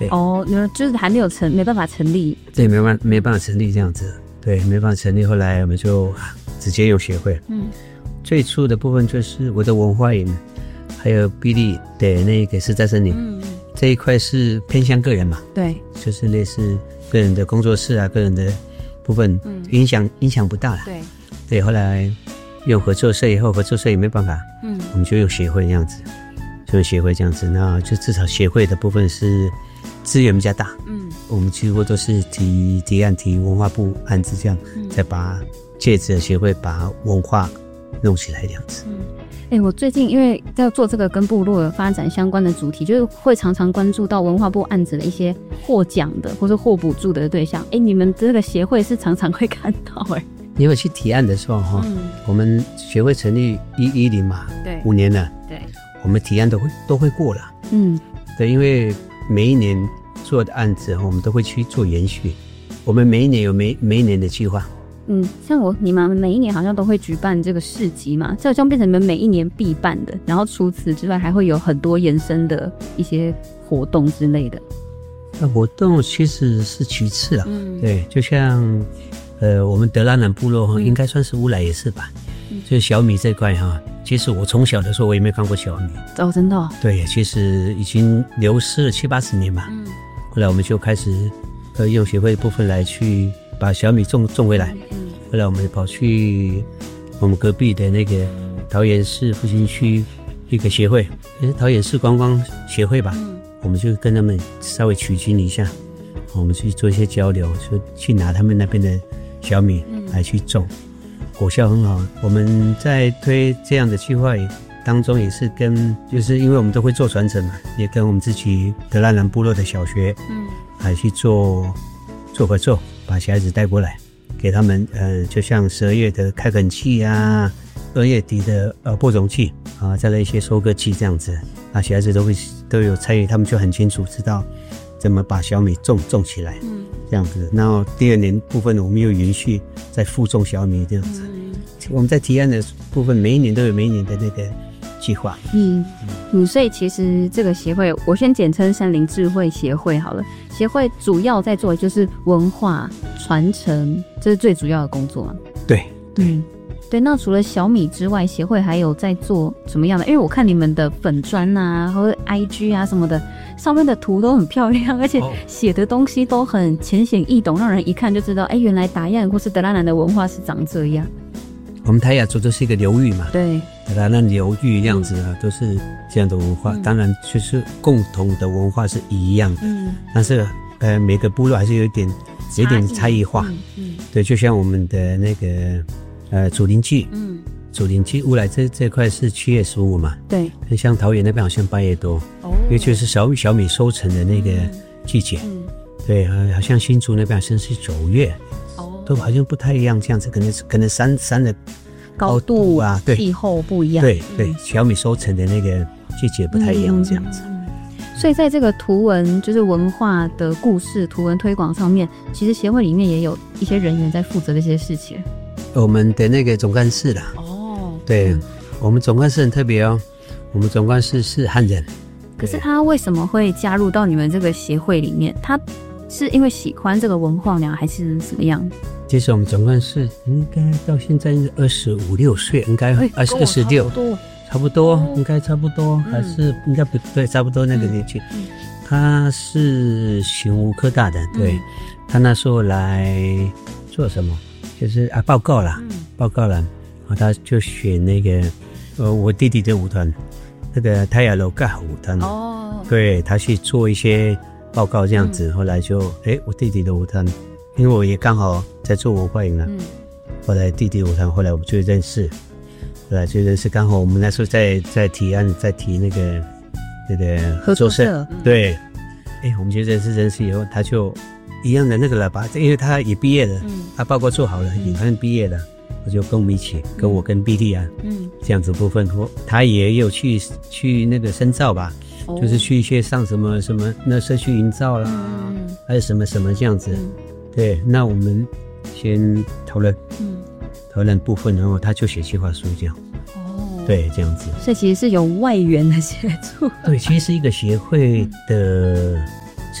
对你们就是还没办法成立。 对，没办法成立这样子，对，没办法成立。后来我们就直接用协会。最初的部分就是我的文化营，还有比利的那个实在森林，这一块是偏向个人嘛， 对， 就是类似个人的工作室啊，个人的部分，影响不大了。对，后来用合作社以后，合作社也没办法，我们就用协会这样子，那就至少协会的部分是资源比较大，我们几乎都是提案提文化部案子这样，再把借着协会把文化弄起来这样子。 我最近因为在做这个跟部落发展相关的主题，就是会常常关注到文化部案子的一些获奖的或是获补助的对象。你们这个协会是常常会看到因为去提案的时候我们协会成立110嘛，对，5年了，对，我们提案都会过了，对，因为每一年做的案子我们都会去做延续，我们每一年有每一年的计划。 像你们每一年好像都会举办这个市集嘛，这好像变成你们每一年必办的，然后除此之外还会有很多延伸的一些活动之类的。 活动其实是其次啦，对，就像我们德拉南部落应该算是乌来也是吧，就是小米这块其实我从小的时候我也没看过小米真的对，其实已经流失了70-80年吧，后来我们就开始用协会的部分来去把小米种回来，后来我们跑去我们隔壁的那个桃园市复兴区一个协会，也是桃园市观光协会吧，我们就跟他们稍微取经一下，我们去做一些交流，就去拿他们那边的小米来去种，果效很好。我们在推这样的计划当中也是就是因为我们都会做传承嘛，也跟我们自己德拉南部落的小学来去做合作，把小孩子带过来给他们就像12月的开垦季啊，2月底的播种季啊，再来一些收割季这样子，那小孩子都有参与，他们就很清楚知道怎么把小米种起来，这样子。然后第2年部分我们又延续再复种小米这样子。我们在提案的部分每一年都有每一年的那个计划。 所以其实这个协会我先简称山林智慧协会好了，协会主要在做的就是文化传承，这是最主要的工作嘛。对，那除了小米之外，协会还有在做什么样的？因为我看你们的粉专啊或者 IG 啊什么的，上面的图都很漂亮，而且写的东西都很浅显易懂，让人一看就知道原来达彦或是德拉南的文化是长这样。 我们泰雅族都是一个流域嘛， 对， 德拉南流域这样子都是这样的文化，当然就是共同的文化是一样的，但是每个部落还是有点差异化，对，就像我们的那个祖灵祭，乌来这块是7月15嘛，对，像桃园那边好像8月多，因为就是小米收成的那个季节，对，好像新竹那边好像是9月，都好像不太一样，这样子可能山的高度啊，对， 气候不一样， 对，小米收成的那个季节不太一样，这样子。 所以在这个图文就是文化的故事图文推广上面，其实协会里面也有一些人员在负责这些事情。 我们的那个总干事啦，对，我们总干事很特别我们总干事是汉人。 可是他为什么会加入到你们这个协会里面？他是因为喜欢这个文化呢，还是什么样？ 其实我们总干事应该到现在25、26岁，应该26，差不多，应该差不多，还是应该不对，差不多那个年纪。他是醒吾科大的，对，他那时候来做什么？就是报告啦，他就选那个我弟弟的舞团，那个泰雅楼盖舞团，对，他去做一些报告这样子，后来就我弟弟的舞团，因为我也刚好在做文化营了，后来弟弟舞团，后来我们就认识，刚好我们那时候在提案，在提那个合作社，对，我们就认识以后，他就一样的那个了吧，因为他也毕业了，他报告做好了，也反正毕业了，我就跟我们一起，跟我跟毕利这样子部分，他也有去那个深造吧，就是去一些上什么那社区营造啦，还有什么这样子，对，那我们先讨论部分，然后他就写计划书这样，对，这样子，所以其实是有外援的协助， 对，其实是一个协会的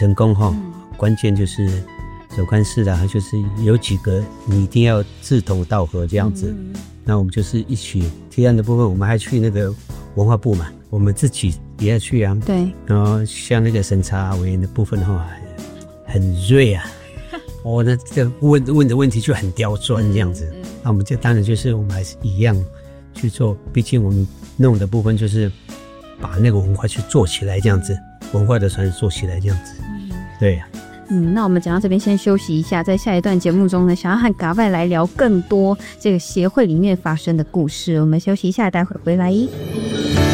成功关键就是走干事的，就是有几个你一定要志同道合这样子。那我们就是一起提案的部分，我们还去那个文化部嘛，我们自己也要去啊。 对。 然后像那个审查委员的部分很锐啊，那这个问的问题就很刁钻这样子。那我们就当然就是我们还是一样去做，毕竟我们弄的部分就是把那个文化去做起来这样子，文化的传承做起来这样子。对啊。 那我们讲到这边先休息一下，在下一段节目中呢，想要和嘎拜来聊更多这个协会里面发生的故事。我们休息一下，待会儿回来。